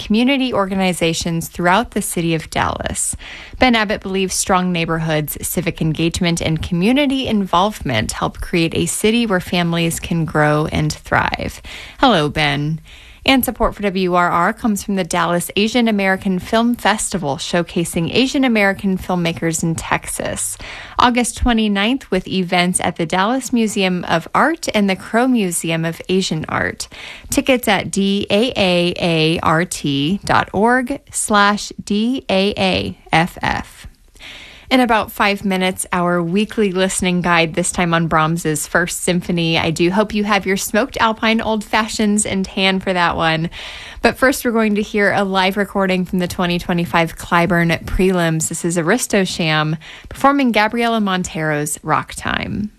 community organizations throughout the city of Dallas. Ben Abbott believes strong neighborhoods, civic engagement, and community involvement help create a city where families can grow and thrive. Hello, Ben. And support for WRR comes from the Dallas Asian American Film Festival, showcasing Asian American filmmakers in Texas. August 29th with events at the Dallas Museum of Art and the Crow Museum of Asian Art. Tickets at daaart.org/DAAFF. In about 5 minutes, our weekly listening guide, this time on Brahms's First Symphony. I do hope you have your smoked Alpine Old Fashions in hand for that one. But first, we're going to hear a live recording from the 2025 Clyburn Prelims. This is Aristo Sham performing Gabriela Montero's Rock Time.